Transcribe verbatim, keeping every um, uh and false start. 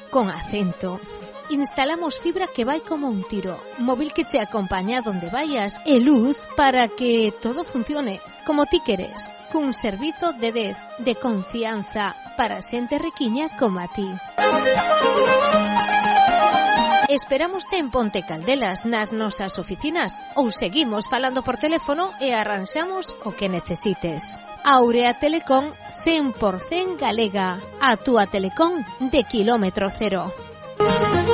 con acento. Instalamos fibra que vai como un tiro, móvil que te acompaña donde vayas e luz para que todo funcione como ti queres, cun servizo de dez de confianza para xente riquiña como a ti. Esperámoste en Ponte Caldelas, nas nosas oficinas, ou seguimos falando por teléfono e arranxamos o que necesites. Aurea Telecom cen por cen galega, a túa telecom de kilómetro cero.